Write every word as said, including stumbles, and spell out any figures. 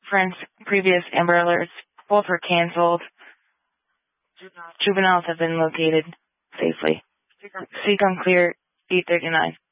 Friends, previous Amber Alerts, both were canceled. Juveniles have been located safely. Seacom clear, eight thirty-nine.